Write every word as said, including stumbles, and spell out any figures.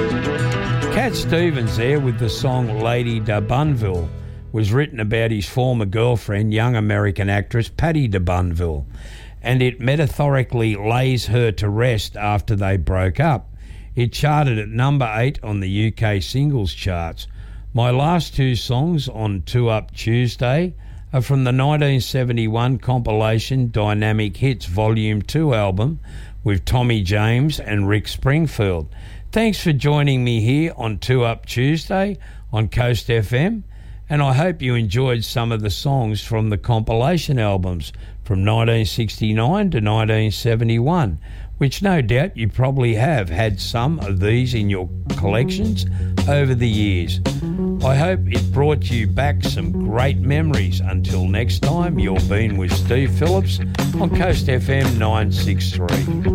Cat Stevens there with the song Lady de Bunville was written about his former girlfriend, young American actress Patty de Bunville, and it metaphorically lays her to rest after they broke up. It charted at number eight on the U K singles charts. My last two songs on Two Up Tuesday are from the nineteen seventy-one compilation Dynamic Hits Volume two album with Tommy James and Rick Springfield. Thanks for joining me here on Two Up Tuesday on Coast F M, and I hope you enjoyed some of the songs from the compilation albums from nineteen sixty-nine to nineteen seventy-one, which no doubt you probably have had some of these in your collections over the years. I hope it brought you back some great memories. Until next time, you've been with Steve Phillips on Coast F M nine six three.